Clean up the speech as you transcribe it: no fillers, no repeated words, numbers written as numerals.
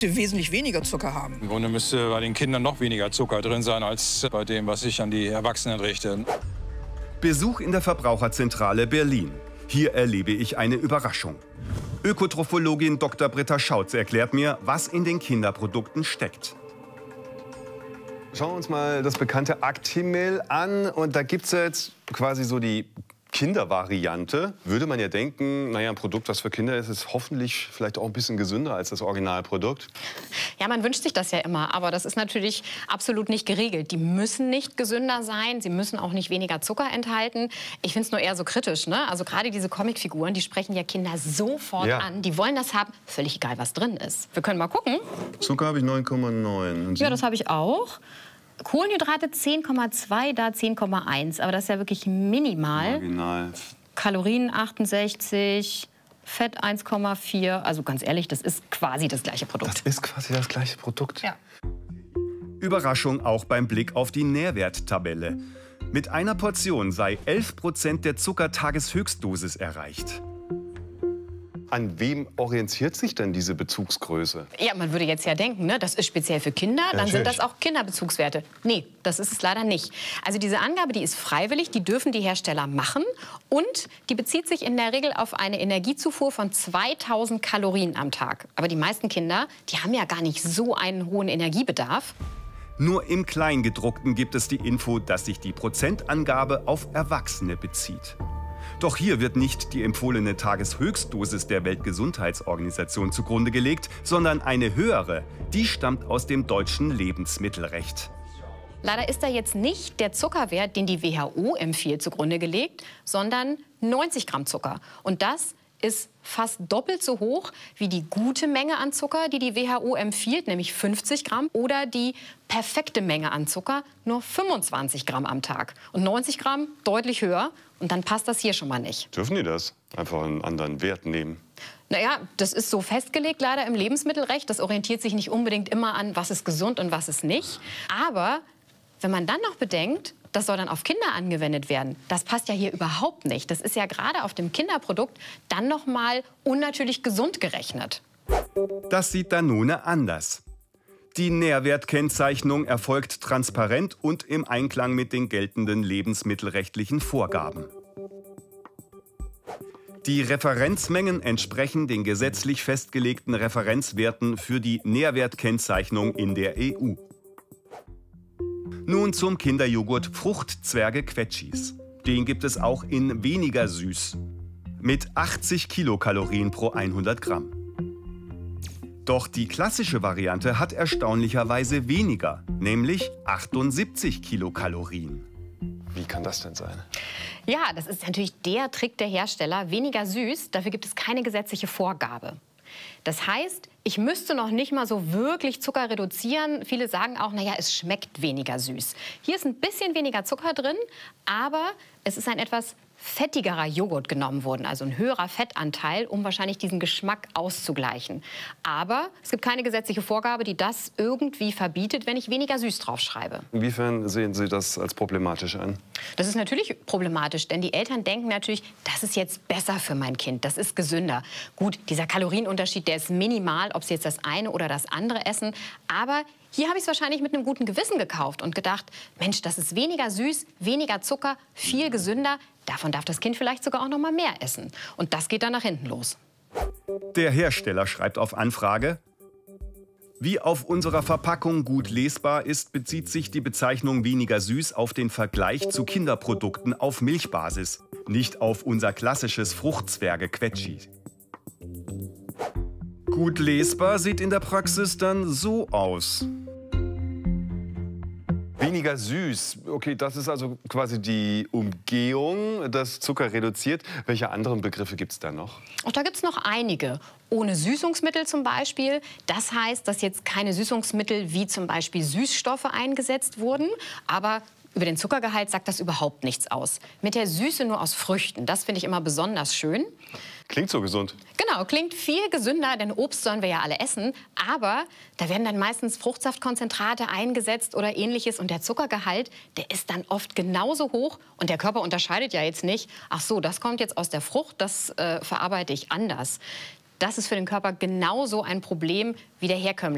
wesentlich weniger Zucker haben. Im Grunde müsste bei den Kindern noch weniger Zucker drin sein als bei dem, was sich an die Erwachsenen richtet. Besuch in der Verbraucherzentrale Berlin. Hier erlebe ich eine Überraschung. Ökotrophologin Dr. Britta Schautz erklärt mir, was in den Kinderprodukten steckt. Schauen wir uns mal das bekannte Actimel an. Und da gibt es jetzt quasi so die Kindervariante. Würde man ja denken, naja, ein Produkt, was für Kinder ist, ist hoffentlich vielleicht auch ein bisschen gesünder als das Originalprodukt. Ja, man wünscht sich das ja immer, aber das ist natürlich absolut nicht geregelt. Die müssen nicht gesünder sein, sie müssen auch nicht weniger Zucker enthalten. Ich finde es nur eher so kritisch, ne? Also gerade diese Comicfiguren, die sprechen ja Kinder sofort an. Die wollen das haben, völlig egal, was drin ist. Wir können mal gucken. Zucker habe ich 9,9. Ja, das habe ich auch. Kohlenhydrate 10,2, da 10,1. Aber das ist ja wirklich minimal. Original. Kalorien 68, Fett 1,4. Also ganz ehrlich, das ist quasi das gleiche Produkt. Das ist quasi das gleiche Produkt? Ja. Überraschung auch beim Blick auf die Nährwerttabelle. Mit einer Portion sei 11% der Zuckertageshöchstdosis erreicht. An wem orientiert sich denn diese Bezugsgröße? Ja, man würde jetzt ja denken, ne, das ist speziell für Kinder, dann sind das auch Kinderbezugswerte. Nee, das ist es leider nicht. Also diese Angabe, die ist freiwillig, die dürfen die Hersteller machen und die bezieht sich in der Regel auf eine Energiezufuhr von 2000 Kalorien am Tag. Aber die meisten Kinder, die haben ja gar nicht so einen hohen Energiebedarf. Nur im Kleingedruckten gibt es die Info, dass sich die Prozentangabe auf Erwachsene bezieht. Doch hier wird nicht die empfohlene Tageshöchstdosis der Weltgesundheitsorganisation zugrunde gelegt, sondern eine höhere. Die stammt aus dem deutschen Lebensmittelrecht. Leider ist da jetzt nicht der Zuckerwert, den die WHO empfiehlt, zugrunde gelegt, sondern 90 Gramm Zucker. Und das ist fast doppelt so hoch wie die gute Menge an Zucker, die die WHO empfiehlt, nämlich 50 Gramm, oder die perfekte Menge an Zucker, nur 25 Gramm am Tag. Und 90 Gramm deutlich höher, und dann passt das hier schon mal nicht. Dürfen die das? Einfach einen anderen Wert nehmen? Naja, das ist so festgelegt leider im Lebensmittelrecht. Das orientiert sich nicht unbedingt immer an, was ist gesund und was ist nicht. Aber wenn man dann noch bedenkt, das soll dann auf Kinder angewendet werden. Das passt ja hier überhaupt nicht. Das ist ja gerade auf dem Kinderprodukt dann noch mal unnatürlich gesund gerechnet. Das sieht Danone anders. Die Nährwertkennzeichnung erfolgt transparent und im Einklang mit den geltenden lebensmittelrechtlichen Vorgaben. Die Referenzmengen entsprechen den gesetzlich festgelegten Referenzwerten für die Nährwertkennzeichnung in der EU. Nun zum Kinderjoghurt Fruchtzwerge Quetschis. Den gibt es auch in weniger süß, mit 80 Kilokalorien pro 100 Gramm. Doch die klassische Variante hat erstaunlicherweise weniger, nämlich 78 Kilokalorien. Wie kann das denn sein? Ja, das ist natürlich der Trick der Hersteller. Weniger süß, dafür gibt es keine gesetzliche Vorgabe. Das heißt, ich müsste noch nicht mal so wirklich Zucker reduzieren. Viele sagen auch, naja, es schmeckt weniger süß. Hier ist ein bisschen weniger Zucker drin, aber es ist ein etwas fettigerer Joghurt genommen worden, also ein höherer Fettanteil, um wahrscheinlich diesen Geschmack auszugleichen. Aber es gibt keine gesetzliche Vorgabe, die das irgendwie verbietet, wenn ich weniger süß draufschreibe. Inwiefern sehen Sie das als problematisch an? Das ist natürlich problematisch, denn die Eltern denken natürlich, das ist jetzt besser für mein Kind, das ist gesünder. Gut, dieser Kalorienunterschied, der ist minimal, ob sie jetzt das eine oder das andere essen, aber hier habe ich es wahrscheinlich mit einem guten Gewissen gekauft und gedacht, Mensch, das ist weniger süß, weniger Zucker, viel gesünder. Davon darf das Kind vielleicht sogar auch noch mal mehr essen. Und das geht dann nach hinten los. Der Hersteller schreibt auf Anfrage: Wie auf unserer Verpackung gut lesbar ist, bezieht sich die Bezeichnung weniger süß auf den Vergleich zu Kinderprodukten auf Milchbasis, nicht auf unser klassisches Fruchtzwerge-Quetschi. Gut lesbar sieht in der Praxis dann so aus. Weniger süß. Okay, das ist also quasi die Umgehung, das Zucker reduziert. Welche anderen Begriffe gibt es da noch? Auch da gibt es noch einige. Ohne Süßungsmittel zum Beispiel. Das heißt, dass jetzt keine Süßungsmittel wie zum Beispiel Süßstoffe eingesetzt wurden. Aber über den Zuckergehalt sagt das überhaupt nichts aus. Mit der Süße nur aus Früchten. Das finde ich immer besonders schön. Klingt so gesund. Genau, klingt viel gesünder, denn Obst sollen wir ja alle essen. Aber da werden dann meistens Fruchtsaftkonzentrate eingesetzt oder Ähnliches. Und der Zuckergehalt, der ist dann oft genauso hoch. Und der Körper unterscheidet ja jetzt nicht, ach so, das kommt jetzt aus der Frucht, das verarbeite ich anders. Das ist für den Körper genauso ein Problem wie der herkömmliche.